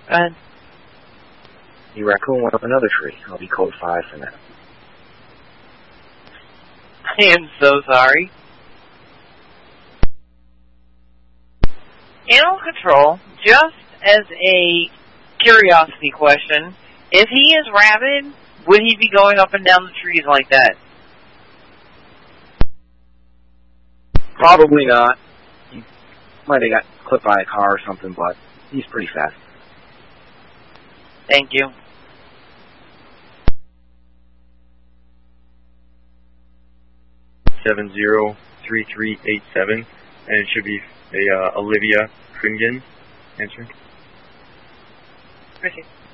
The raccoon went up another tree. I'll be code 5 for that. I am so sorry. Animal control, just as a curiosity question, if he is rabid, would he be going up and down the trees like that? Probably not. He might have got clipped by a car or something, but he's pretty fast. Thank you. $703387, and it should be a Olivia Kringen answering. Appreciate it.